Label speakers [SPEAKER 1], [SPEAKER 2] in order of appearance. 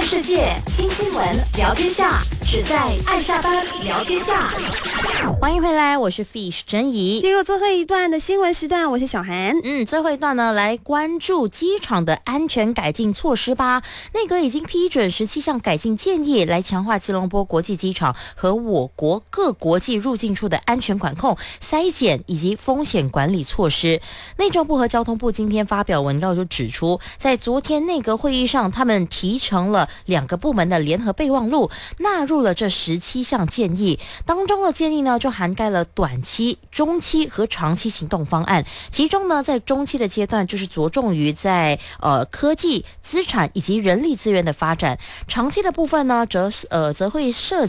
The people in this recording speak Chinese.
[SPEAKER 1] 世界，听新闻，聊天下，只在爱下班聊天下。
[SPEAKER 2] 欢迎回来，我是 Fish 珍怡。
[SPEAKER 3] 进入最后一段的新闻时段，我是小韩。
[SPEAKER 2] 最后一段呢，来关注机场的安全改进措施吧。内阁已经批准17项改进建议，来强化吉隆坡国际机场和我国各国际入境处的安全管控、筛检以及风险管理措施。内政部和交通部今天发表文告就指出，在昨天内阁会议上，他们提成了2个部门的联合备忘录，纳入了这17项建议。当中的建议呢，就涵盖了短期、中期和长期行动方案。其中呢，在中期的阶段，就是着重于在科技、资产以及人力资源的发展；长期的部分呢，则会涉